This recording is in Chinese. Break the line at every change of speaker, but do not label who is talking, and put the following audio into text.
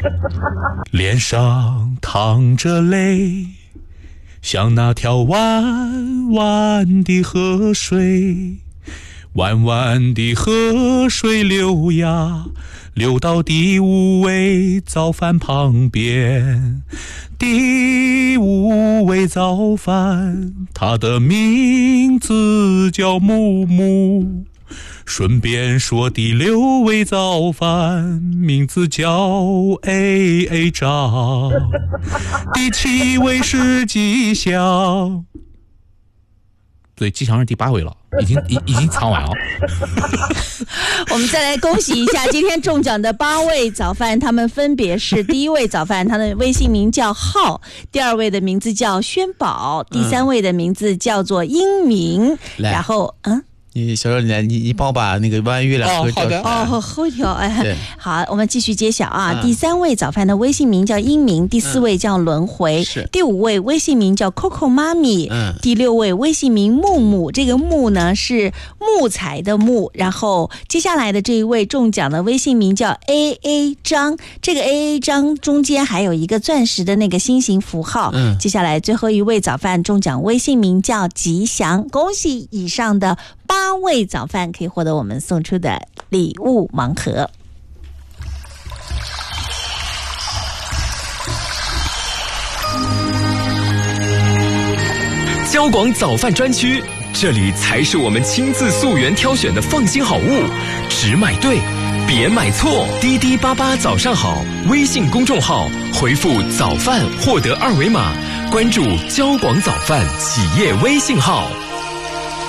脸上淌着泪，像那条弯弯的河水，弯弯的河水流呀，流到第五味早饭旁边。第五味早饭，它的名字叫木木。顺便说，第六味早饭名字叫 AA 章，第七位是吉祥。对，吉祥是第8位了，已经唱完了。
我们再来恭喜一下今天中奖的8位早饭，他们分别是：第1位早饭，他的微信名叫浩；第2位的名字叫宣宝；第3位的名字叫做英明。然后
小周，你帮我把那个弯月亮喝掉。
喝掉。好，我们继续揭晓啊。第3位早饭的微信名叫英明，第4位叫轮回，第5位微信名叫 Coco 妈咪，第6位微信名木木。这个木呢是木材的木。然后接下来的这一位中奖的微信名叫 AA 章，这个 AA 章中间还有一个钻石的那个心形符号。接下来最后一位早饭中奖微信名叫吉祥。恭喜以上的8位早饭可以获得我们送出的礼物盲盒。
交广早饭专区，这里才是我们亲自溯源挑选的放心好物，只买对别买错。滴滴88早上好微信公众号回复早饭获得2维码，关注交广早饭企业微信号。